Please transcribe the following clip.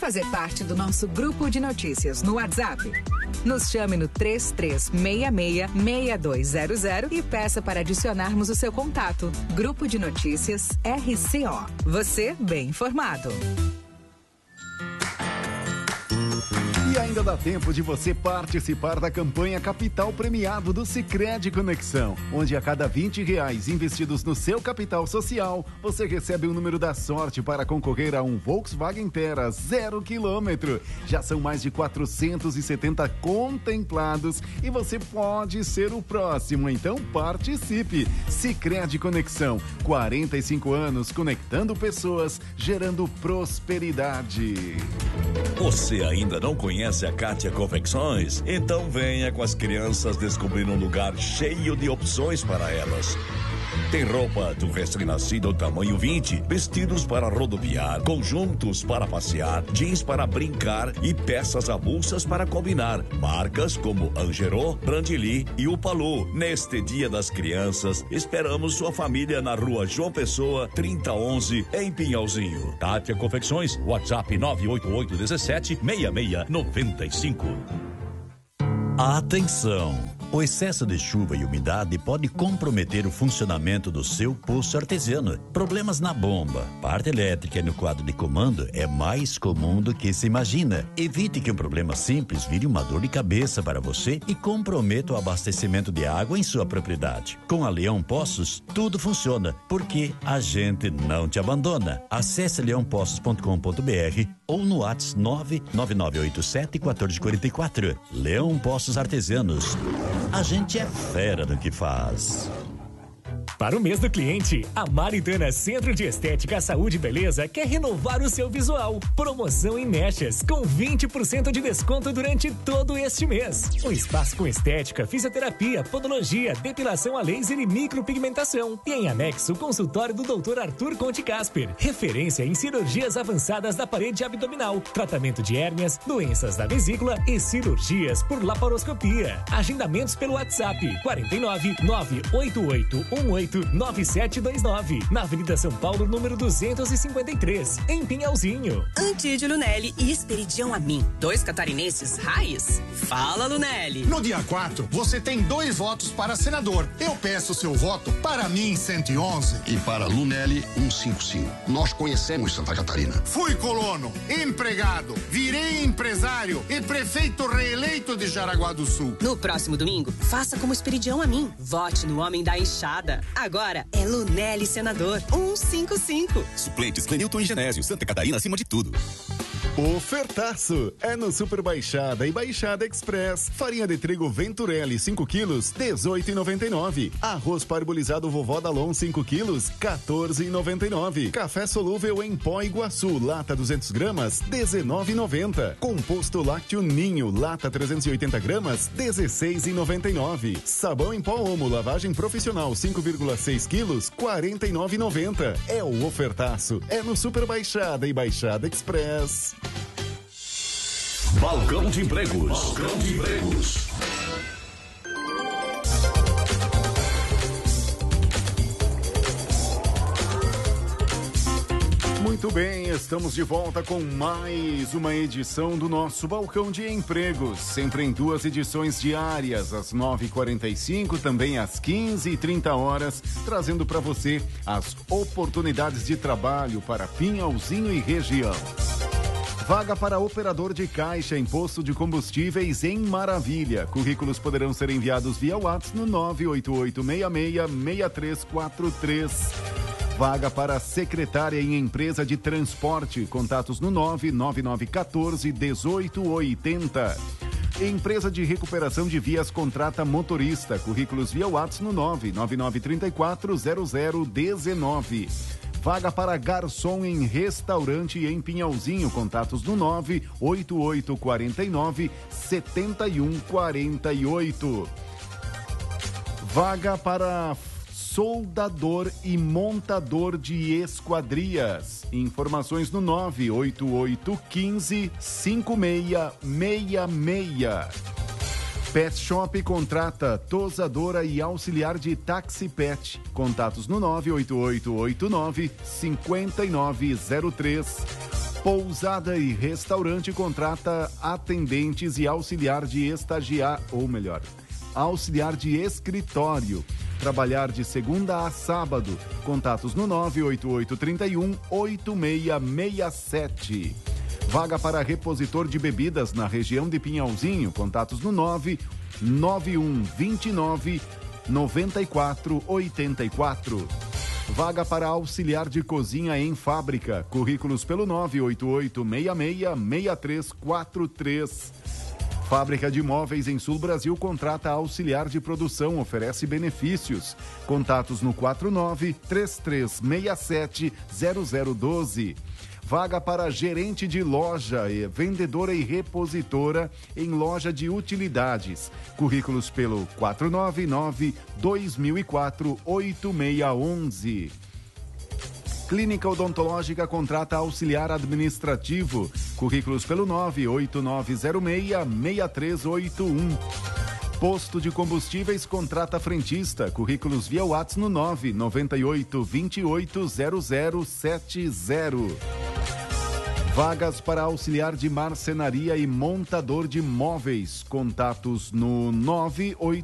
fazer parte do nosso grupo de notícias no WhatsApp? Nos chame no 3366-6200 e peça para adicionarmos o seu contato. Grupo de Notícias RCO. Você bem informado. E ainda dá tempo de você participar da campanha Capital Premiado do Sicredi Conexão, onde a cada R$20 investidos no seu capital social, você recebe o número da sorte para concorrer a um Volkswagen Terra 0 km. Já são mais de 470 contemplados e você pode ser o próximo, então participe. Sicredi Conexão, 45 anos conectando pessoas, gerando prosperidade. Você ainda não conhece a Kátia Confecções? Então venha com as crianças descobrir um lugar cheio de opções para elas. Tem roupa do recém-nascido tamanho 20, vestidos para rodoviar, conjuntos para passear, jeans para brincar e peças avulsas para combinar. Marcas como Angerô, Brandili e Upalu. Neste Dia das Crianças, esperamos sua família na Rua João Pessoa, 3011, em Pinhalzinho. Kátia Confecções, WhatsApp 988176695. Atenção! O excesso de chuva e umidade pode comprometer o funcionamento do seu poço artesiano. Problemas na bomba, parte elétrica e no quadro de comando é mais comum do que se imagina. Evite que um problema simples vire uma dor de cabeça para você e comprometa o abastecimento de água em sua propriedade. Com a Leão Poços, tudo funciona, porque a gente não te abandona. Acesse leãopoços.com.br ou no WhatsApp 99987-1444. Leão Poços Artesianos. A gente é fera no que faz. Para o mês do cliente, a Maritana Centro de Estética, Saúde e Beleza quer renovar o seu visual. Promoção em mechas, com 20% de desconto durante todo este mês. Um espaço com estética, fisioterapia, podologia, depilação a laser e micropigmentação. E em anexo, o consultório do Dr. Arthur Conte Casper, referência em cirurgias avançadas da parede abdominal, tratamento de hérnias, doenças da vesícula e cirurgias por laparoscopia. Agendamentos pelo WhatsApp 49 988 9729, na Avenida São Paulo, número 253, em Pinhalzinho. Antídio Lunelli e Esperidião Amin, 2 catarinenses raiz. Fala, Lunelli. No dia 4, você tem 2 votos para senador. Eu peço seu voto para mim, 111. E para Lunelli, 155. Nós conhecemos Santa Catarina. Fui colono, empregado, virei empresário e prefeito reeleito de Jaraguá do Sul. No próximo domingo, faça como Esperidião Amin. Vote no homem da enxada. Agora é Lunelli Senador 155. Suplentes Clenilton e Genésio, Santa Catarina acima de tudo. Ofertaço é no Super Baixada e Baixada Express. Farinha de trigo Venturelli 5 quilos, R$18,99. Arroz parbolizado Vovó Dalon 5 quilos, R$14,99. Café solúvel em pó Iguaçu, lata 200 gramas, R$19,90. Composto lácteo Ninho, lata 380 gramas, R$16,99. Sabão em pó Omo, lavagem profissional 5,6 quilos, R$49,90. É o ofertaço. É no Super Baixada e Baixada Express. Balcão de Empregos. Balcão de Empregos. Muito bem, estamos de volta com mais uma edição do nosso Balcão de Empregos, sempre em 2 edições diárias, às 9h45, também às 15h30, trazendo para você as oportunidades de trabalho para Pinhalzinho e região. Vaga para operador de caixa em posto de combustíveis em Maravilha. Currículos poderão ser enviados via WhatsApp no 988666343. Vaga para secretária em empresa de transporte. Contatos no 99914-1880. Empresa de recuperação de vias contrata motorista. Currículos via WhatsApp no 999340019. Vaga para garçom em restaurante em Pinhalzinho. Contatos no 98849-7148. Vaga para soldador e montador de esquadrias. Informações no 98815-5666. Pet Shop contrata tosadora e auxiliar de táxi pet. Contatos no 98889-5903. Pousada e restaurante contrata atendentes e auxiliar de auxiliar de escritório. Trabalhar de segunda a sábado. Contatos no 98831-8667. Vaga para repositor de bebidas na região de Pinhalzinho. Contatos no 99129-9484. Vaga para auxiliar de cozinha em fábrica. Currículos pelo 988666343. Fábrica de Móveis em Sul Brasil contrata auxiliar de produção, oferece benefícios. Contatos no 49-3367-0012. Vaga para gerente de loja, vendedora e repositora em loja de utilidades. Currículos pelo 499-2004-8611. Clínica Odontológica contrata auxiliar administrativo. Currículos pelo 98906-6381. Posto de combustíveis contrata frentista. Currículos via WhatsApp no 998280070. Vagas para auxiliar de marcenaria e montador de móveis. Contatos no 98